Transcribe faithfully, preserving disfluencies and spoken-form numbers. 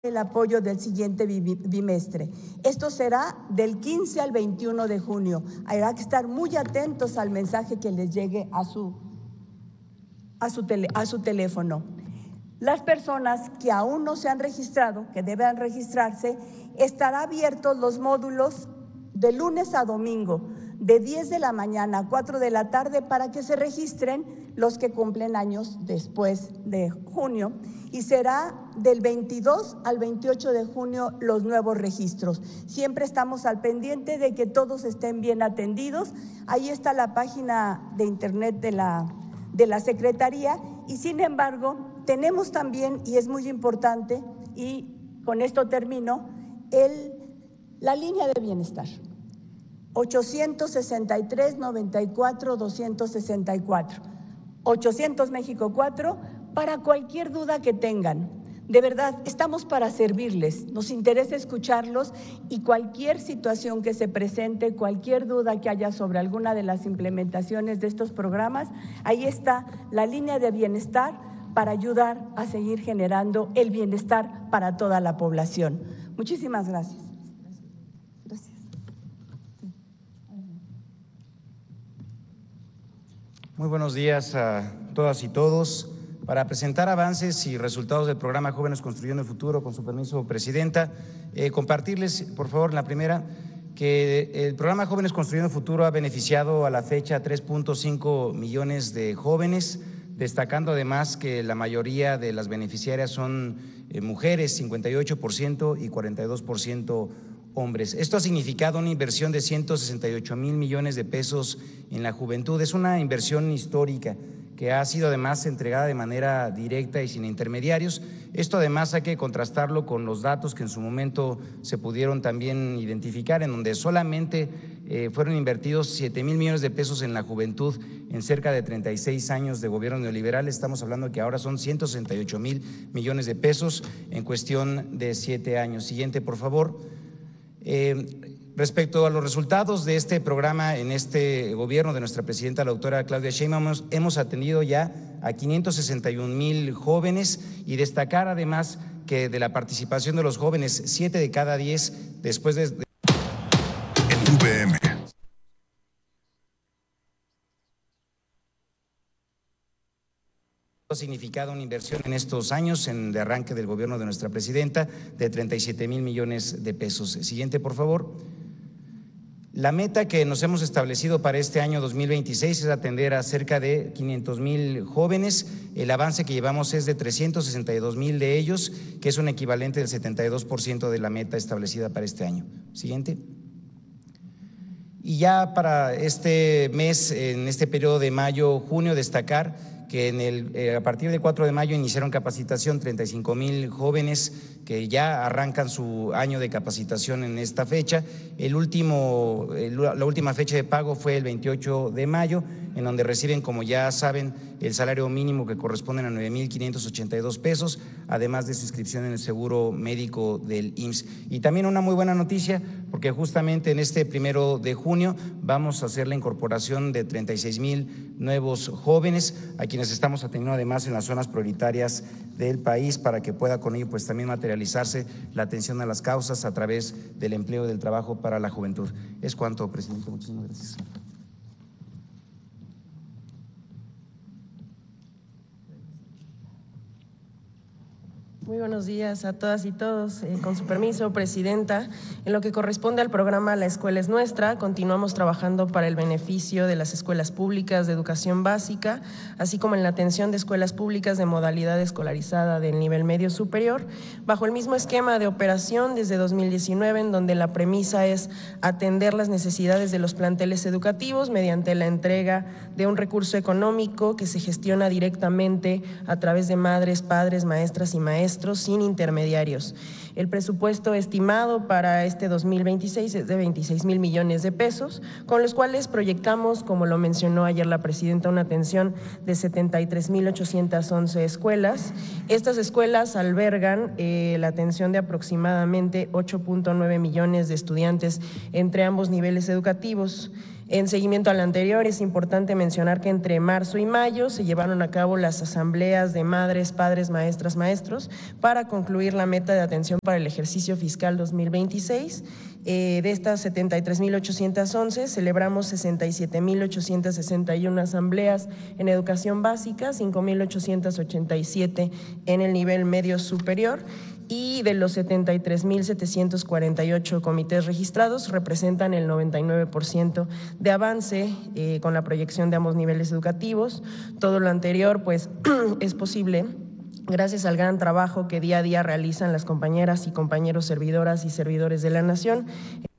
el apoyo del siguiente bimestre. Esto será del quince al veintiuno de junio. Habrá que estar muy atentos al mensaje que les llegue a su, a su, tele, a su teléfono. Las personas que aún no se han registrado, que deberán registrarse, estará abiertos los módulos de lunes a domingo, de diez de la mañana a cuatro de la tarde, para que se registren los que cumplen años después de junio, y será del veintidós al veintiocho de junio los nuevos registros. Siempre estamos al pendiente de que todos estén bien atendidos. Ahí está la página de internet de la, de la Secretaría, y sin embargo tenemos también, y es muy importante, y con esto termino, el, la línea de bienestar. ochocientos sesenta y tres, noventa y cuatro, doscientos sesenta y cuatro. ochocientos México cuatro, para cualquier duda que tengan. De verdad, estamos para servirles, nos interesa escucharlos, y cualquier situación que se presente, cualquier duda que haya sobre alguna de las implementaciones de estos programas, ahí está la línea de bienestar para ayudar a seguir generando el bienestar para toda la población. Muchísimas gracias. Muy buenos días a todas y todos. Para presentar avances y resultados del programa Jóvenes Construyendo el Futuro, con su permiso, Presidenta, eh, compartirles, por favor, en la primera, que el programa Jóvenes Construyendo el Futuro ha beneficiado a la fecha a tres punto cinco millones de jóvenes, destacando además que la mayoría de las beneficiarias son eh, mujeres, cincuenta y ocho por ciento, y cuarenta y dos por ciento hombres. Esto ha significado una inversión de ciento sesenta y ocho mil millones de pesos en la juventud. Es una inversión histórica que ha sido además entregada de manera directa y sin intermediarios. Esto además hay que contrastarlo con los datos que en su momento se pudieron también identificar, en donde solamente eh, fueron invertidos siete mil millones de pesos en la juventud en cerca de treinta y seis años de gobierno neoliberal. Estamos hablando de que ahora son ciento sesenta y ocho mil millones de pesos en cuestión de siete años. Siguiente, por favor. Eh, Respecto a los resultados de este programa en este gobierno de nuestra presidenta, la doctora Claudia Sheinbaum, hemos, hemos atendido ya a quinientos sesenta y un mil jóvenes, y destacar además que de la participación de los jóvenes, siete de cada diez después de… de en V M. Ha significado una inversión en estos años, en el arranque del gobierno de nuestra presidenta, de treinta y siete mil millones de pesos. Siguiente, por favor. La meta que nos hemos establecido para este año dos mil veintiséis es atender a cerca de quinientos mil jóvenes. El avance que llevamos es de trescientos sesenta y dos mil de ellos, que es un equivalente del setenta y dos por ciento de la meta establecida para este año. Siguiente. Y ya para este mes, en este periodo de mayo-junio, destacar que en el, eh, a partir del cuatro de mayo iniciaron capacitación treinta y cinco mil jóvenes que ya arrancan su año de capacitación en esta fecha. El último, el, la última fecha de pago fue el veintiocho de mayo, en donde reciben, como ya saben, el salario mínimo, que corresponden a nueve mil quinientos ochenta y dos pesos, además de su inscripción en el seguro médico del I M S S. Y también una muy buena noticia, porque justamente en este primero de junio vamos a hacer la incorporación de treinta y seis mil nuevos jóvenes, a quienes estamos atendiendo además en las zonas prioritarias del país, para que pueda con ello pues también materializarse la atención a las causas a través del empleo y del trabajo para la juventud. Es cuanto, presidente. Muchísimas gracias. Muy buenos días a todas y todos. Eh, con su permiso, Presidenta, en lo que corresponde al programa La Escuela es Nuestra, continuamos trabajando para el beneficio de las escuelas públicas de educación básica, así como en la atención de escuelas públicas de modalidad escolarizada del nivel medio superior, bajo el mismo esquema de operación desde dos mil diecinueve, en donde la premisa es atender las necesidades de los planteles educativos mediante la entrega de un recurso económico que se gestiona directamente a través de madres, padres, maestras y maestros, sin intermediarios. El presupuesto estimado para este dos mil veintiséis es de veintiséis mil millones de pesos, con los cuales proyectamos, como lo mencionó ayer la presidenta, una atención de setenta y tres mil ochocientas once escuelas. Estas escuelas albergan eh, la atención de aproximadamente ocho punto nueve millones de estudiantes entre ambos niveles educativos. En seguimiento al anterior, es importante mencionar que entre marzo y mayo se llevaron a cabo las asambleas de madres, padres, maestras, maestros para concluir la meta de atención para el ejercicio fiscal dos mil veintiséis. Eh, de estas setenta y tres mil ochocientas once, celebramos sesenta y siete mil ochocientas sesenta y una asambleas en educación básica, cinco mil ochocientas ochenta y siete en el nivel medio superior, y de los setenta y tres mil setecientos cuarenta y ocho comités registrados representan el noventa y nueve por ciento de avance eh, con la proyección de ambos niveles educativos. Todo lo anterior pues es posible gracias al gran trabajo que día a día realizan las compañeras y compañeros servidoras y servidores de la Nación